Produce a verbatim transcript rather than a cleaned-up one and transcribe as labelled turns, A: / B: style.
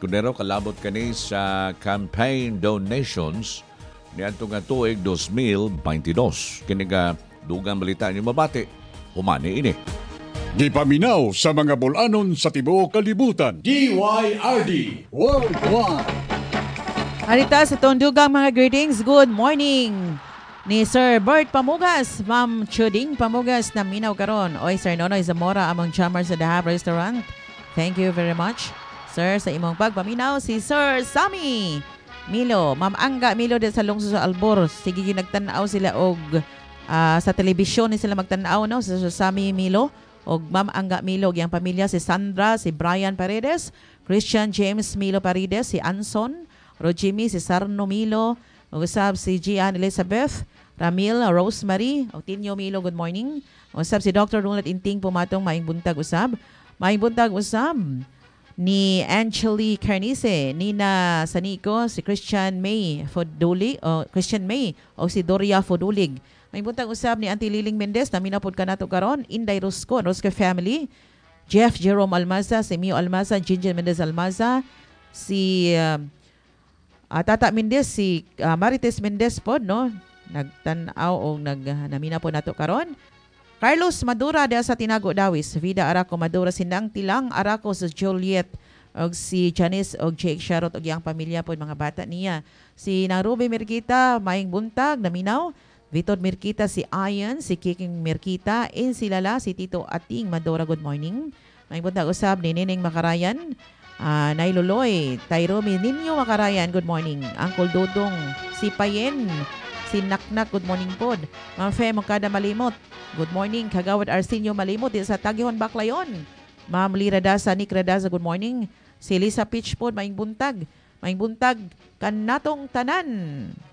A: Escudero kalabot kani sa campaign donations ni atong nga tuig twenty twenty-two. Kini nga dugang balita niyo mabati, humani ini.
B: Gipaminaw sa mga bulanon sa tibuok kalibutan. D Y R D Worldwide.
C: Harita sa tundugang mga greetings. Good morning ni Sir Bert Pamugas, Ma'am Chuding Pamugas na minaw karon. Oy Sir Nonoy Zamora among chamber sa The Hub Restaurant. Thank you very much. Sir, sa imong pagpaminaw si Sir Sammy Milo, Ma'am Angga Milo din sa Lungsod sa Albor. Sige nagtanaw sila og uh, sa telebisyon ni sila magtanaw no sa Sir Sammy Milo og Ma'am Angga Milo yang pamilya si Sandra, si Brian Paredes, Christian James Milo Paredes, si Anson, Rojimi, si Sarno Milo, ug usab si Gian Elizabeth, Ramil, Rosemary, o Tinyo Milo, good morning. Usab si Doctor Roland Inting pumatong maing buntag usab. Maing buntag usab ni Angeli Carnice, Nina Sanico, si Christian May Fodulig, o Christian May, o si Doria Fodulig. May buntag usab ni Auntie Liling Mendez, na minapod ka nato karon, Inday Rosco, Rosco family, Jeff Jerome Almaza, si Mio Almaza, Ginger Mendez Almaza, si uh, uh, Tata Mendez, si uh, Marites Mendez pod, no? Nagtanaw o nag, uh, namina po nato karon. Carlos Madura de sa Tinago Dawis, Vida Araco Madura, Sinang Tilang Araco sa Juliet, og si Janice og Jake Sharot og yang pamilya po mga bata niya. Si Nang Ruby Mirkita, Maing Buntag, Naminaw, Vitod Mirkita, si Ayan, si Kiking Mirkita, in si Lala, si Tito Ating Madura, good morning. Maing Buntag usab ni Nining Makarayan, uh, Nay Luloy, Tyrone Ninyo Makarayan, good morning. Uncle Dodong, si Payen, si Naknak, good morning pod. Ma'am Fe Mokada Malimot, good morning. Kagawad Arsenio Malimot din sa Tagihon Baclayon. Ma'am Lira Dasa, Nick Radaza, good morning. Si Lisa Pitch pod, maing buntag. Maing buntag kanatong tanan.